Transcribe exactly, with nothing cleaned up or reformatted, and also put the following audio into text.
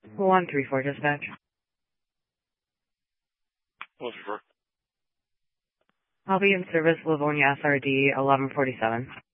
one three four dispatch. one three four. I'll be in service Livonia S R D eleven forty-seven.